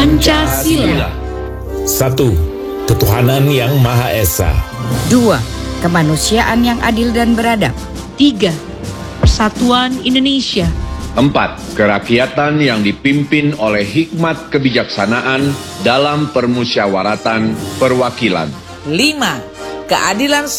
Pancasila. 1. Ketuhanan yang Maha Esa. 2. Kemanusiaan yang adil dan beradab. 3. Persatuan Indonesia. 4. Kerakyatan yang dipimpin oleh hikmat kebijaksanaan dalam permusyawaratan perwakilan. 5. Keadilan